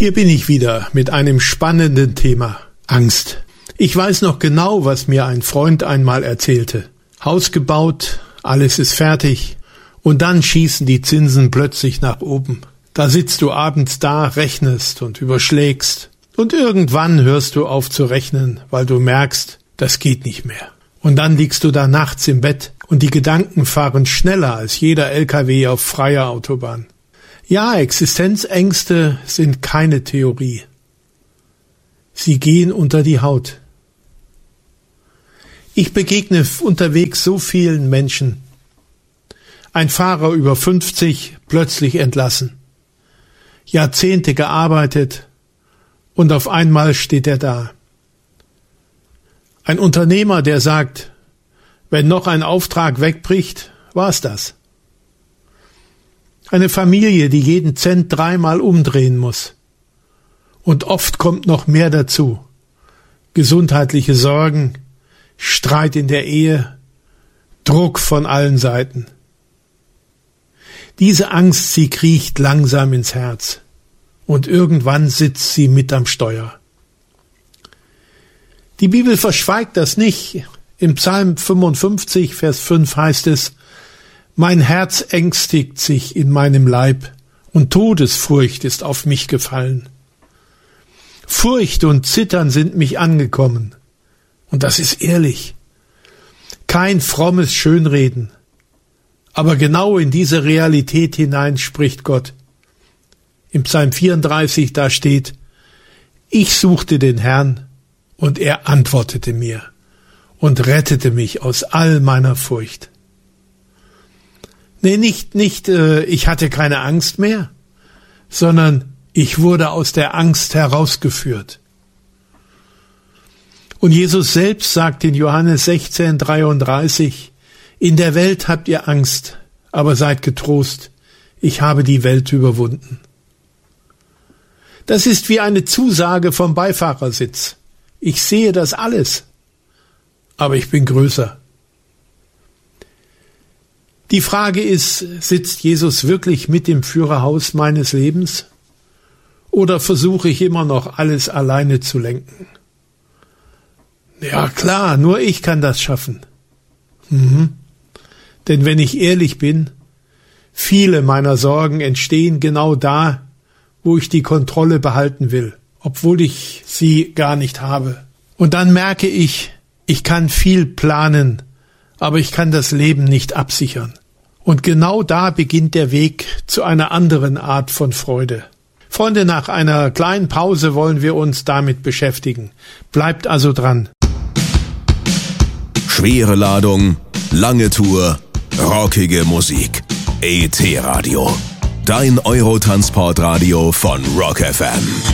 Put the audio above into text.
Hier bin ich wieder mit einem spannenden Thema: Angst. Ich weiß noch genau, was mir ein Freund einmal erzählte. Haus gebaut, alles ist fertig und dann schießen die Zinsen plötzlich nach oben. Da sitzt du abends da, rechnest und überschlägst und irgendwann hörst du auf zu rechnen, weil du merkst, das geht nicht mehr. Und dann liegst du da nachts im Bett und die Gedanken fahren schneller als jeder LKW auf freier Autobahn. Ja, Existenzängste sind keine Theorie. Sie gehen unter die Haut. Ich begegne unterwegs so vielen Menschen. Ein Fahrer über 50, plötzlich entlassen. Jahrzehnte gearbeitet und auf einmal steht er da. Ein Unternehmer, der sagt, wenn noch ein Auftrag wegbricht, war's das. Eine Familie, die jeden Cent 3-mal umdrehen muss. Und oft kommt noch mehr dazu. Gesundheitliche Sorgen, Streit in der Ehe, Druck von allen Seiten. Diese Angst, sie kriecht langsam ins Herz. Und irgendwann sitzt sie mit am Steuer. Die Bibel verschweigt das nicht. Im Psalm 55, Vers 5 heißt es: Mein Herz ängstigt sich in meinem Leib, und Todesfurcht ist auf mich gefallen. Furcht und Zittern sind mich angekommen. Und das ist ehrlich. Kein frommes Schönreden. Aber genau in diese Realität hinein spricht Gott. Im Psalm 34, da steht: Ich suchte den Herrn, und er antwortete mir und rettete mich aus all meiner Furcht. Nee, nicht, ich hatte keine Angst mehr, sondern ich wurde aus der Angst herausgeführt. Und Jesus selbst sagt in Johannes 16,33, in der Welt habt ihr Angst, aber seid getrost, ich habe die Welt überwunden. Das ist wie eine Zusage vom Beifahrersitz. Ich sehe das alles, aber ich bin größer. Die Frage ist, sitzt Jesus wirklich mit im Führerhaus meines Lebens? Oder versuche ich immer noch, alles alleine zu lenken? Ja klar, nur ich kann das schaffen. Denn wenn ich ehrlich bin, viele meiner Sorgen entstehen genau da, wo ich die Kontrolle behalten will, obwohl ich sie gar nicht habe. Und dann merke ich kann viel planen, aber ich kann das Leben nicht absichern. Und genau da beginnt der Weg zu einer anderen Art von Freude. Freunde, nach einer kleinen Pause wollen wir uns damit beschäftigen. Bleibt also dran. Schwere Ladung, lange Tour, rockige Musik. ET Radio. Dein Eurotransportradio von Rock FM.